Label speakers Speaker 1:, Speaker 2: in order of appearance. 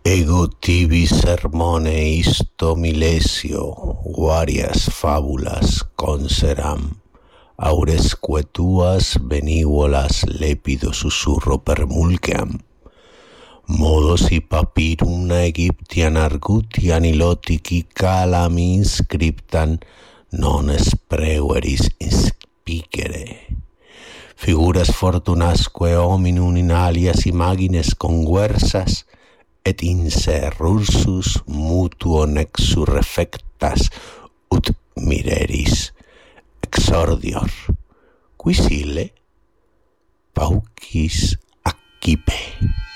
Speaker 1: Ego tibi sermone isto milesio, varias fábulas conseram, auresque tuas beniguolas lépido susurro permulceam, modos y papirum Egyptian argutian ilotici calam inscriptan non spreueris inspicere. Figuras fortunasque hominum in alias imagines conversas, et inserrursus mutuo nexu refectas ut mireris exordior, quis ille paucis accipe.